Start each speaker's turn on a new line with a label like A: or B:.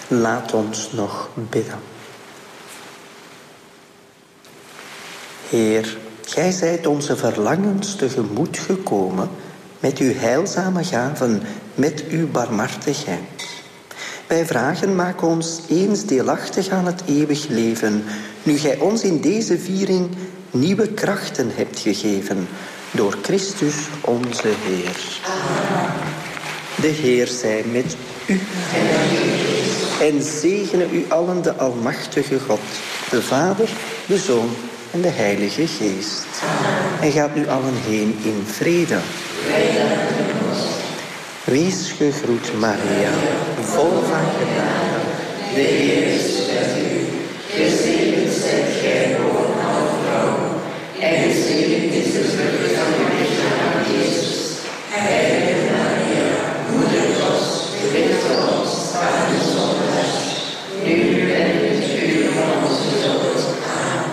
A: Laat ons nog bidden. Heer, gij zijt onze verlangens tegemoet gekomen met uw heilzame gaven, met uw barmhartigheid. Wij vragen, maak ons eens deelachtig aan het eeuwig leven, nu gij ons in deze viering nieuwe krachten hebt gegeven, door Christus onze Heer. Amen. De Heer zij met u. En zegene u allen de almachtige God, de Vader, de Zoon en de Heilige Geest. Amen. En gaat nu allen heen in vrede. Wees gegroet, Maria, vol van genade. De Heer is met u.